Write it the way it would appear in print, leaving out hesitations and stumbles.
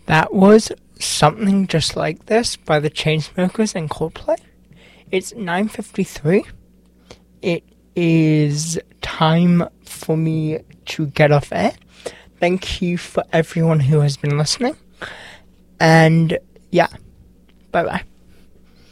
That was Something Just Like This by the Chainsmokers and Coldplay. It's 9:53. It is time for me to get off air. Thank you for everyone who has been listening. And yeah, bye-bye.